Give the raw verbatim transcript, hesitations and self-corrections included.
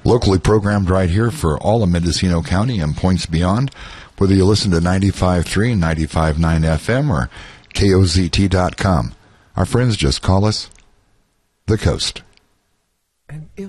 Locally programmed right here for all of Mendocino County and points beyond, whether you listen to ninety-five point three, ninety-five point nine F M or K O Z T dot com. Our friends just call us The Coast. And if